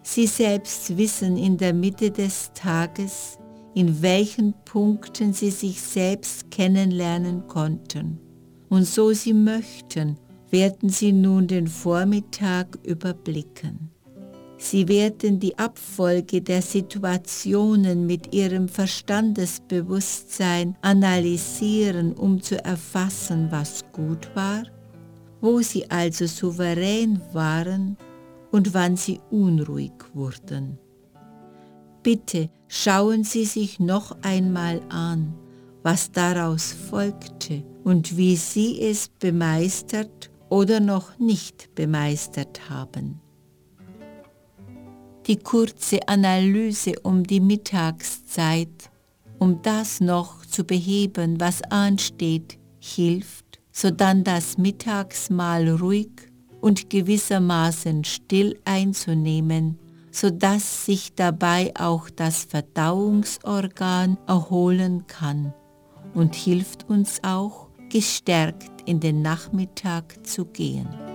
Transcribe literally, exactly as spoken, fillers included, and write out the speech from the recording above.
Sie selbst wissen in der Mitte des Tages, in welchen Punkten Sie sich selbst kennenlernen konnten. Und so Sie möchten, werden Sie nun den Vormittag überblicken. Sie werden die Abfolge der Situationen mit Ihrem Verstandesbewusstsein analysieren, um zu erfassen, was gut war, wo Sie also souverän waren und wann Sie unruhig wurden. Bitte schauen Sie sich noch einmal an, was daraus folgte und wie Sie es bemeistert oder noch nicht bemeistert haben. Die kurze Analyse um die Mittagszeit, um das noch zu beheben, was ansteht, hilft, sodann das Mittagsmahl ruhig und gewissermaßen still einzunehmen, sodass sich dabei auch das Verdauungsorgan erholen kann und hilft uns auch, gestärkt in den Nachmittag zu gehen.